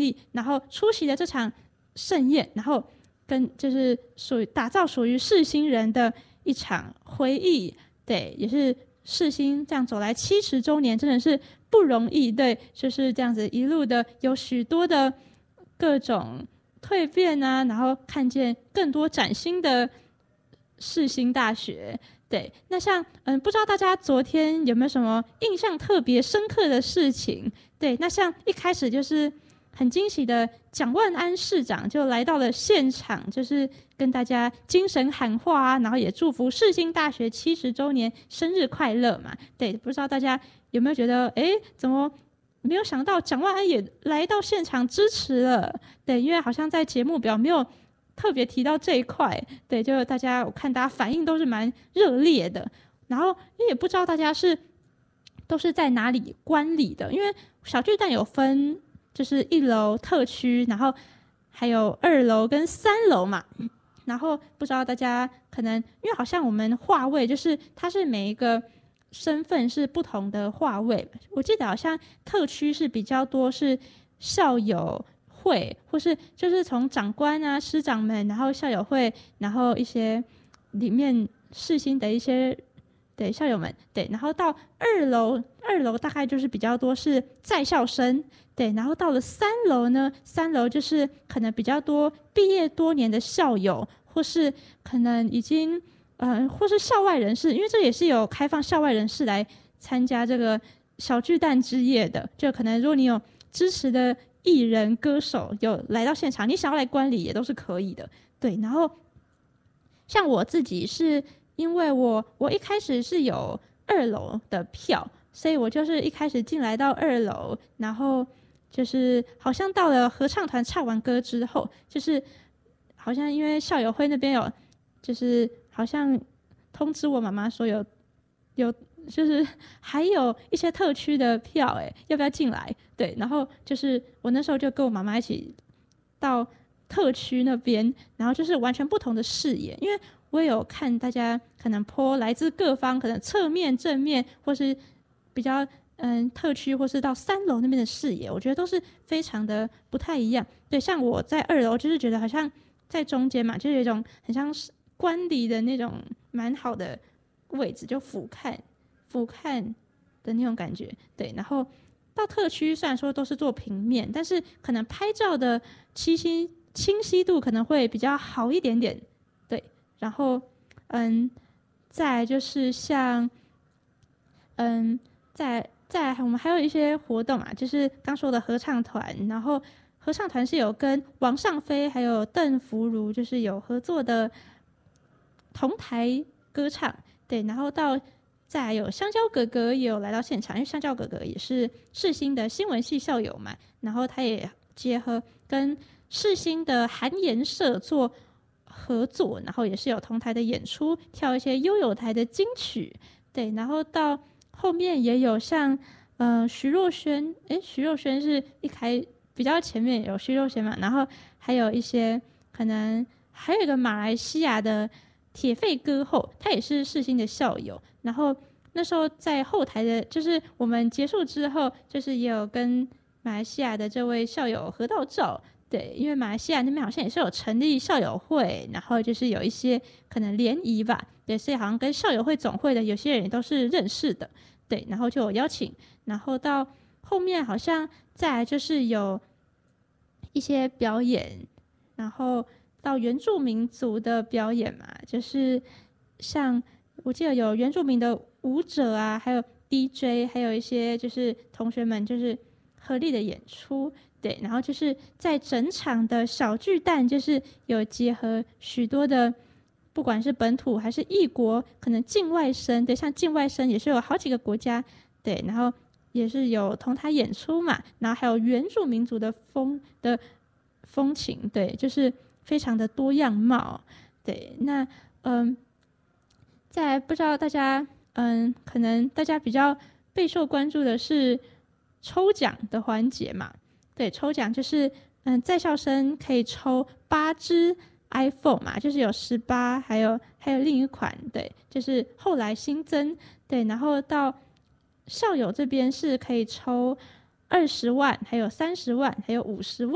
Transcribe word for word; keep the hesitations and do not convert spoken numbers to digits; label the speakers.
Speaker 1: 力，然后出席了这场盛宴，然后跟就是属于打造属于世新人的一场回忆。对，也是世新这样走来七十周年，真的是不容易。对，就是这样子一路的有许多的各种蜕变啊，然后看见更多崭新的世新大学。对，那像嗯，不知道大家昨天有没有什么印象特别深刻的事情？对，那像一开始就是很惊喜的蒋万安市长就来到了现场，就是跟大家精神喊话啊，然后也祝福世新大学七十周年生日快乐嘛。对，不知道大家有没有觉得，哎，怎么没有想到蒋万安也来到现场支持了？对，因为好像在节目表没有特别提到这一块。对，就大家我看大家反应都是蛮热烈的，然后也不知道大家是都是在哪里观礼的，因为小巨蛋有分就是一楼特区，然后还有二楼跟三楼嘛。然后不知道大家可能因为好像我们划位就是它是每一个身份是不同的划位，我记得好像特区是比较多是校友会，或是就是从长官啊师长们，然后校友会，然后一些里面世新的一些对校友们。对，然后到二楼二楼大概就是比较多是在校生。对，然后到了三楼呢，三楼就是可能比较多毕业多年的校友，或是可能已经呃或是校外人士，因为这也是有开放校外人士来参加这个小巨蛋之夜的，就可能如果你有支持的艺人歌手有来到现场，你想要来观礼也都是可以的。对，然后像我自己是因为我我一开始是有二楼的票，所以我就是一开始进来到二楼，然后就是好像到了合唱团唱完歌之后，就是好像因为校友会那边有就是好像通知我妈妈说有有就是还有一些特区的票，哎，要不要进来？对，然后就是我那时候就跟我妈妈一起到特区那边，然后就是完全不同的视野，因为我也有看大家可能po来自各方，可能侧面、正面，或是比较嗯特区，或是到三楼那边的视野，我觉得都是非常的不太一样。对，像我在二楼就是觉得好像在中间嘛，就是有一种很像是观礼的那种蛮好的位置，就俯瞰俯瞰的那种感觉。对，然后到特区虽然说都是做平面，但是可能拍照的清晰清晰度可能会比较好一点点。对，然后嗯，再来就是像嗯，再再来我们还有一些活动啊，就是刚说的合唱团，然后合唱团是有跟王尚飞还有邓福如就是有合作的同台歌唱。对，然后到再来有香蕉哥哥也有来到现场，因为香蕉哥哥也是世新的新闻系校友嘛，然后他也结合跟世新的韩研社做合作，然后也是有同台的演出，跳一些悠悠台的金曲。对，然后到后面也有像呃徐若瑄，诶，徐若瑄是一开比较前面有徐若瑄嘛，然后还有一些可能还有一个马来西亚的铁肺歌后，他也是世新的校友，然后那时候在后台的，就是我们结束之后，就是也有跟马来西亚的这位校友合到照。对，因为马来西亚那边好像也是有成立校友会，然后就是有一些可能联谊吧。对，所以好像跟校友会总会的有些人也都是认识的。对，然后就有邀请，然后到后面好像再来就是有一些表演，然后到原住民族的表演嘛，就是像我记得有原住民的舞者啊，还有 D J， 还有一些就是同学们就是合力的演出。对，然后就是在整场的小巨蛋，就是有结合许多的，不管是本土还是异国，可能境外生，对，像境外生也是有好几个国家。对，然后也是有同台演出嘛，然后还有原住民族的风的风情。对，就是非常的多样貌。对，那嗯，再来不知道大家嗯，可能大家比较备受关注的是抽奖的环节嘛。对，抽奖就是嗯，在校生可以抽八支 iPhone 嘛，就是有十八，还有还有另一款。对，就是后来新增。对，然后到校友这边是可以抽二十万，还有三十万，还有五十万。